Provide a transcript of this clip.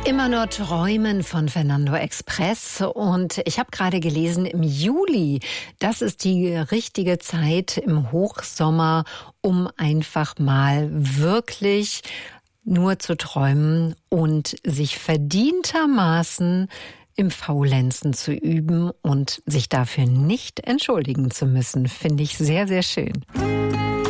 Immer nur träumen von Fernando Express. Und ich habe gerade gelesen, im Juli, das ist die richtige Zeit im Hochsommer, um einfach mal wirklich nur zu träumen und sich verdientermaßen im Faulenzen zu üben und sich dafür nicht entschuldigen zu müssen. Finde ich sehr, sehr schön.